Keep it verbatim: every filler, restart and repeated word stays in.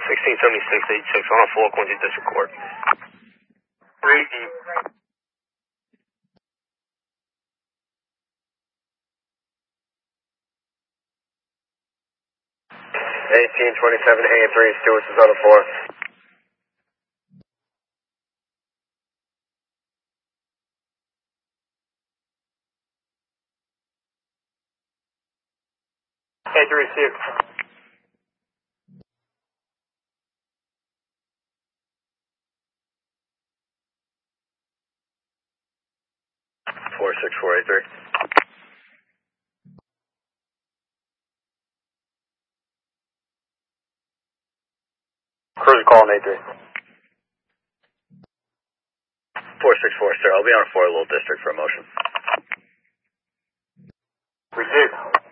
sixteen seventy-six eighty-six on a four, Quincy District Court. Three deep. eighteen twenty-seven eighty-three, Stewart's is on a four. eighty-three, six. four six four eight three. Cruiser calling eight three. four six four, sir. I'll be on a four, little district for a motion. Received.